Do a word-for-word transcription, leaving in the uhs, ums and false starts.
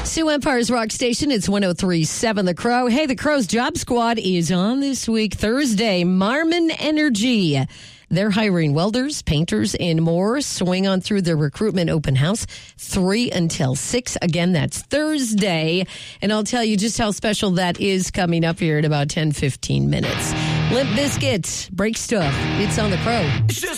Sioux Empire's Rock Station, it's one oh three point seven The Crow. Hey, The Crow's Job Squad is on this week, Thursday. Marmon Energy. They're hiring welders, painters, and more. Swing on through their recruitment open house, three until six. Again, that's Thursday. And I'll tell you just how special that is coming up here in about ten, fifteen minutes. Limp Bizkit, Break Stuff. It's on The Crow.